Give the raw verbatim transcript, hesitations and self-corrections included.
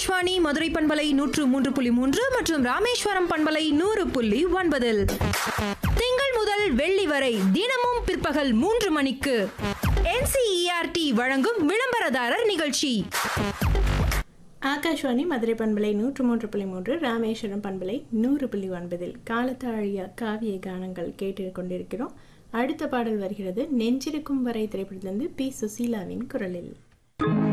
ஆகாஷ்வாணி மதுரை பண்பலை நூற்று மூன்று புள்ளி மூன்று மற்றும் ராமேஸ்வரம் பண்பலை நூறு புள்ளி ஒன்பதில் திங்கள் முதல் வெள்ளி வரை தினமும் பிற்பகல் மூன்று மணிக்கு N C E R D வழங்கும் விளம்பரதாரர் நிகழ்ச்சி. ஆகாஷ்வாணி மதுரை பண்பலை நூற்று மூன்று புள்ளி மூன்று ராமேஸ்வரம் பண்பலை நூறு புள்ளி ஒன்பதில் காலத்தாழிய காவிய கானங்கள் கேட்டு கொண்டிருக்கிறோம். அடுத்த பாடல் வருகிறது நெஞ்சிருக்கும் வரை திரைப்படத்திலிருந்து பி சுசீலாவின் குரலில்.